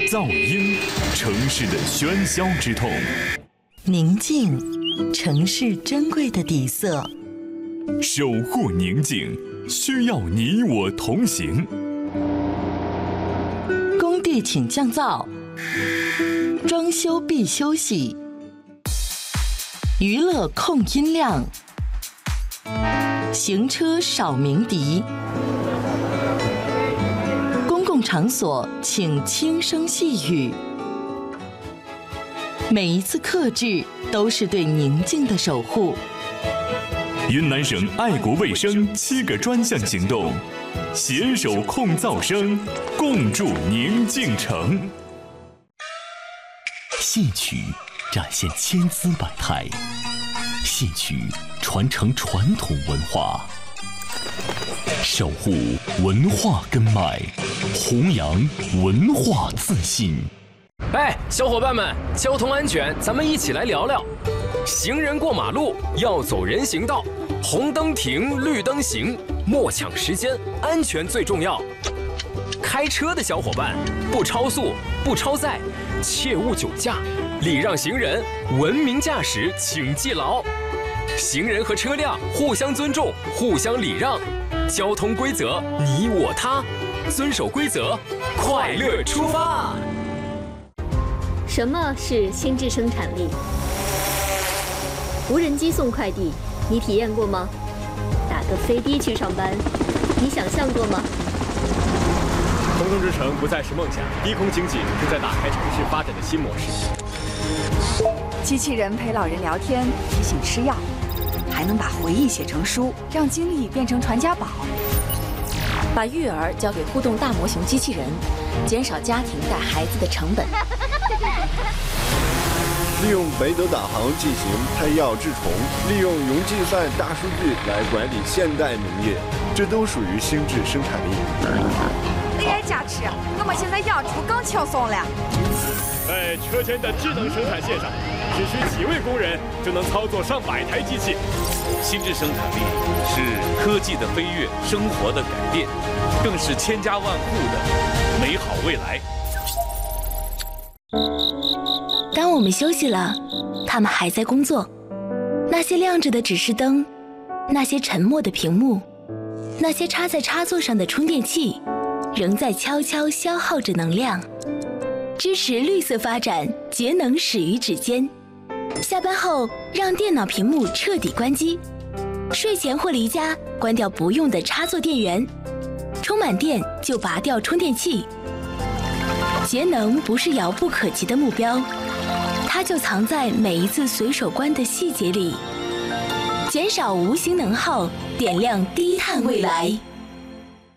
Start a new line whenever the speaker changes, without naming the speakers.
噪音，城市的喧嚣之痛；
宁静，城市珍贵的底色。
守护宁静，需要你我同行。
工地请降噪，装修必休息。娱乐控音量，行车少鸣笛。公共场所请轻声细语。每一次克制都是对宁静的守护。
云南省爱国卫生7个专项行动，携手控噪声，共筑宁静城。戏曲展现千姿百态，戏曲传承传统文化，守护文化根脉，弘扬文化自信。
哎，小伙伴们，交通安全，咱们一起来聊聊。行人过马路要走人行道，红灯停，绿灯行，莫抢时间，安全最重要。开车的小伙伴，不超速，不超载，切勿酒驾，礼让行人，文明驾驶，请记牢。行人和车辆互相尊重，互相礼让，交通规则你我他，遵守规则，快乐出发。
什么是心智生产力？无人机送快递，你体验过吗？打个飞的去上班，你想象过吗？
空中之城不再是梦想，低空经济正在打开城市发展的新模式。
机器人陪老人聊天，提醒吃药，还能把回忆写成书，让经历变成传家宝。
把育儿交给互动大模型机器人，减少家庭带孩子的成本。
利用北斗导航进行胎药治虫，利用云计算大数据来管理现代农业，这都属于心智生产力。
AI 加持，我们现在养猪更轻松了。
在车间的智能生产线上，只需几位工人就能操作上百台机器。
心智生产力是科技的飞跃，生活的改变，更是千家万户的美好未来。
当我们休息了，他们还在工作。那些亮着的指示灯，那些沉默的屏幕，那些插在插座上的充电器，仍在悄悄消耗着能量。支持绿色发展，节能始于指尖。下班后，让电脑屏幕彻底关机。睡前或离家，关掉不用的插座电源。充满电就拔掉充电器。节能不是遥不可及的目标，它就藏在每一次随手关的细节里。减少无形能耗，点亮低碳未来。